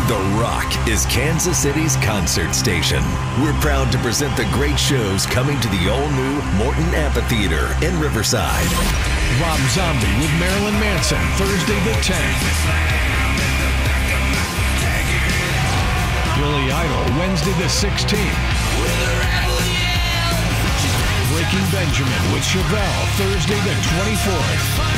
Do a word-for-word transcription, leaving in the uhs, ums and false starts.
The Rock is Kansas City's concert station. We're proud to present the great shows coming to the all-new Morton Amphitheater in Riverside. Rob Zombie with Marilyn Manson, Thursday the tenth. Billy Idol, Wednesday the sixteenth. Breaking Benjamin with Chevelle, Thursday the twenty-fourth.